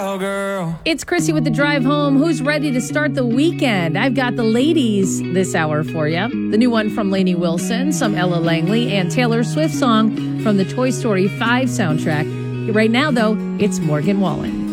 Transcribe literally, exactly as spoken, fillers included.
girl. It's Chrissy with the drive home. Who's ready to start the weekend? I've got the ladies this hour for you. The new one from Lainey Wilson, some Ella Langley, and Taylor Swift song from the Toy Story five soundtrack. Right now, though, it's Morgan Wallen.